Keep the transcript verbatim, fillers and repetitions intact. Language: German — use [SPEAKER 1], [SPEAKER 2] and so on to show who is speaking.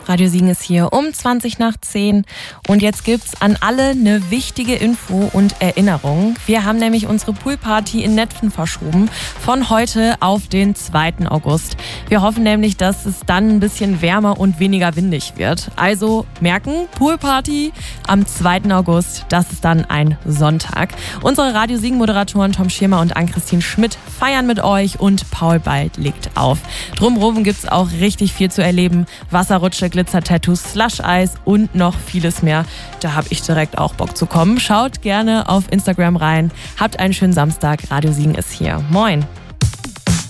[SPEAKER 1] Radio Siegen ist hier um zwanzig nach zehn und jetzt gibt's an alle eine wichtige Info und Erinnerung. Wir haben nämlich unsere Poolparty in Netphen verschoben von heute auf den zweiten August. Wir hoffen nämlich, dass es dann ein bisschen wärmer und weniger windig wird. Also merken, Poolparty am zweiten August, das ist dann ein Sonntag. Unsere Radio Siegen Moderatoren Tom Schirmer und Ann-Christine Schmidt feiern mit euch und Paul Bald legt auf. Drumherum gibt's auch richtig viel zu erleben. Wasserrutsche, Glitzer-Tattoos, Slush-Eis und noch vieles mehr. Da habe ich direkt auch Bock zu kommen. Schaut gerne auf Instagram rein. Habt einen schönen Samstag. Radio Siegen ist hier. Moin.